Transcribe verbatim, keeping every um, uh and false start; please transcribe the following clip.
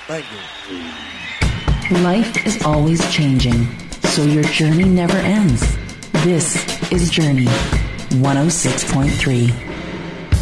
Thank you. Life is always changing, so your journey never ends. This is Journey one oh six point three.